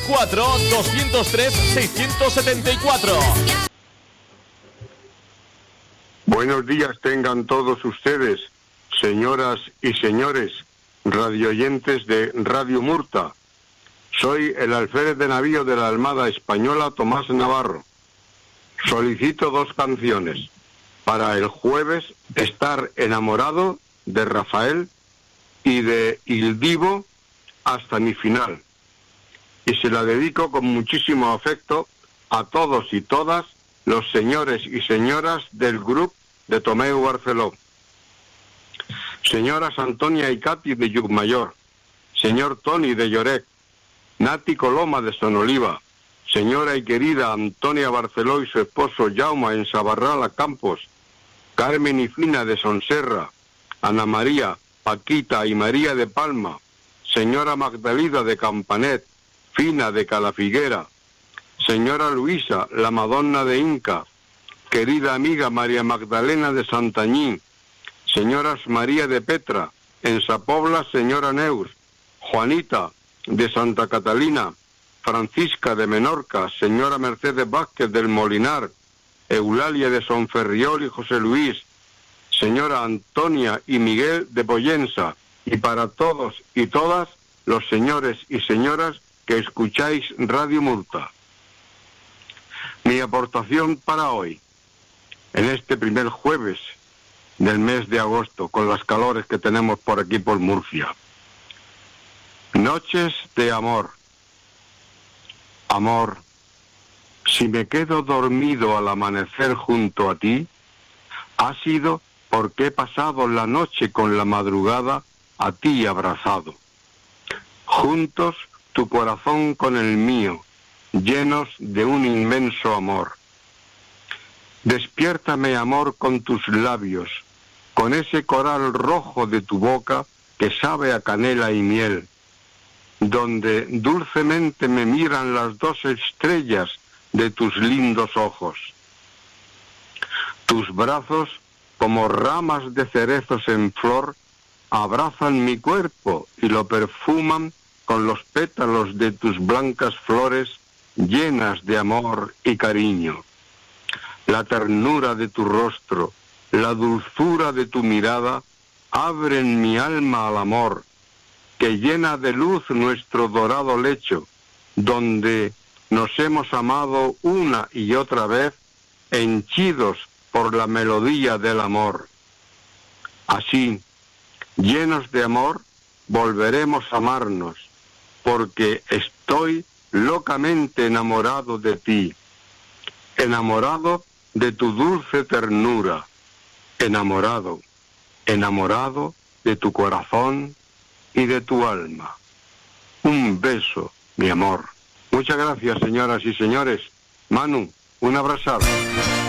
94203-674. Buenos días tengan todos ustedes, señoras y señores, radioyentes de Radio Murta. Soy el alférez de navío de la Armada Española, Tomás Navarro. Solicito 2 canciones para el jueves, Estar enamorado, de Rafael, y de Il Divo, Hasta mi final. Y se la dedico con muchísimo afecto a todos y todas los señores y señoras del grupo de Tomeu Barceló. Señoras Antonia y Katy de Llucmayor, señor Toni de Lloret, Nati Coloma de Sonoliva, señora y querida Antonia Barceló y su esposo Jaume en Sabarrala Campos, Carmen y Fina de Sonserra, Ana María, Paquita y María de Palma, señora Magdalena de Campanet, Fina de Calafiguera, señora Luisa, la Madonna de Inca, querida amiga María Magdalena de Santañín, señoras María de Petra, en Sapobla señora Neus, Juanita de Santa Catalina, Francisca de Menorca, señora Mercedes Vázquez del Molinar, Eulalia de Sonferriol y José Luis, señora Antonia y Miguel de Pollensa, y para todos y todas los señores y señoras que escucháis Radio Murta. Mi aportación para hoy, en este primer jueves del mes de agosto, con las calores que tenemos por aquí por Murcia. Noches de amor. Amor, si me quedo dormido al amanecer junto a ti, ha sido porque he pasado la noche con la madrugada a ti abrazado. Juntos tu corazón con el mío, llenos de un inmenso amor. Despiértame, amor, con tus labios, con ese coral rojo de tu boca que sabe a canela y miel, donde dulcemente me miran las 2 estrellas de tus lindos ojos. Tus brazos, como ramas de cerezos en flor, abrazan mi cuerpo y lo perfuman con los pétalos de tus blancas flores llenas de amor y cariño. La ternura de tu rostro, la dulzura de tu mirada, abren mi alma al amor, que llena de luz nuestro dorado lecho, donde nos hemos amado una y otra vez, henchidos por la melodía del amor. Así, llenos de amor, volveremos a amarnos, porque estoy locamente enamorado de ti, enamorado de tu dulce ternura, enamorado, enamorado de tu corazón y de tu alma. Un beso, mi amor. Muchas gracias, señoras y señores. Manu, una abrazada.